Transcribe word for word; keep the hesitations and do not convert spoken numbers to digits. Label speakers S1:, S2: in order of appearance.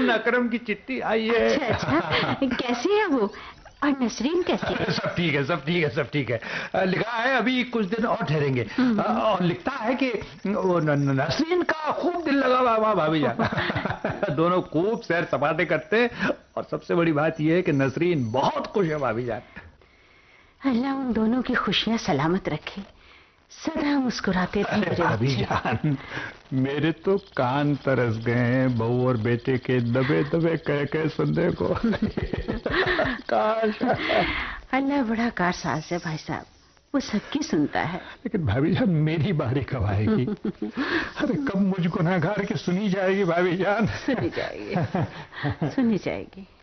S1: अकरम की चिट्ठी आई है।
S2: अच्छा अच्छा, कैसी है वो और नसरीन कैसी है?
S1: सब ठीक है, सब ठीक है, सब ठीक है। लिखा है अभी कुछ दिन और ठहरेंगे, और लिखता है कि वो नसरीन का खूब दिल लगा हुआ भाभी जान। दोनों खूब सैर सपाटे करते हैं, और सबसे बड़ी बात यह है कि नसरीन बहुत खुश है भाभी जान।
S2: अल्लाह उन दोनों की खुशियां सलामत रखे, सदा मुस्कुराते रहे।
S1: भाभी जान, मेरे तो कान तरस गए हैं बहू और बेटे के दबे दबे कह कह सुनने को। काश।
S2: अल्लाह बड़ा कारसाज है भाई साहब, वो सबकी सुनता है।
S1: लेकिन भाभी जान, मेरी बारी कब आएगी? अरे कब मुझ गुनहगार की सुनी जाएगी भाभी जान?
S2: सुनी जाएगी, सुनी जाएगी।